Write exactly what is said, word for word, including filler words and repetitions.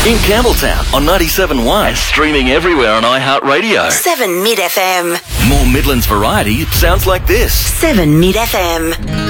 In Campbelltown on ninety-seven point one and streaming everywhere on iHeartRadio. seven Mid F M. More Midlands variety sounds like this. seven Mid F M.